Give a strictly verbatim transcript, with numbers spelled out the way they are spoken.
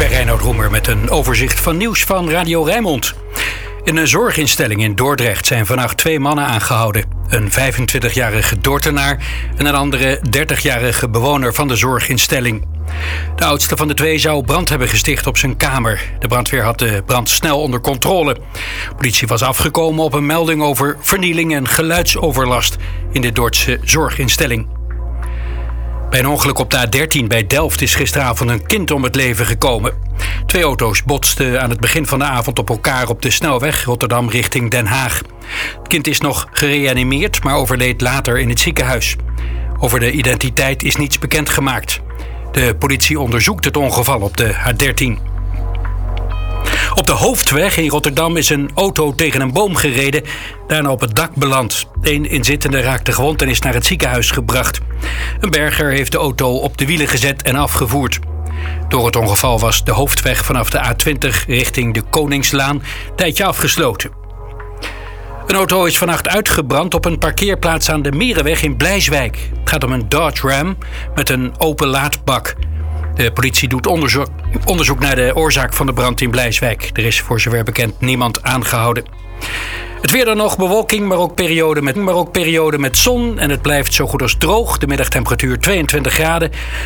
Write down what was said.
bij Reinoud Roemer met een overzicht van nieuws van Radio Rijnmond. In een zorginstelling in Dordrecht zijn vannacht twee mannen aangehouden. Een vijfentwintigjarige Dordtenaar en een andere dertigjarige bewoner van de zorginstelling. De oudste van de twee zou brand hebben gesticht op zijn kamer. De brandweer had de brand snel onder controle. De politie was afgekomen op een melding over vernieling en geluidsoverlast in de Dordtse zorginstelling. Bij een ongeluk op de A dertien bij Delft is gisteravond een kind om het leven gekomen. Twee auto's botsten aan het begin van de avond op elkaar op de snelweg Rotterdam richting Den Haag. Het kind is nog gereanimeerd, maar overleed later in het ziekenhuis. Over de identiteit is niets bekendgemaakt. De politie onderzoekt het ongeval op de A dertien. Op de hoofdweg in Rotterdam is een auto tegen een boom gereden, daarna op het dak beland. Eén inzittende raakte gewond en is naar het ziekenhuis gebracht. Een berger heeft de auto op de wielen gezet en afgevoerd. Door het ongeval was de hoofdweg vanaf de A twintig richting de Koningslaan een tijdje afgesloten. Een auto is vannacht uitgebrand op een parkeerplaats aan de Merenweg in Blijswijk. Het gaat om een Dodge Ram met een open laadbak. De politie doet onderzoek, onderzoek naar de oorzaak van de brand in Blijswijk. Er is voor zover bekend niemand aangehouden. Het weer dan nog, bewolking, maar ook periode met, maar ook periode met zon. En het blijft zo goed als droog. De middagtemperatuur tweeëntwintig graden.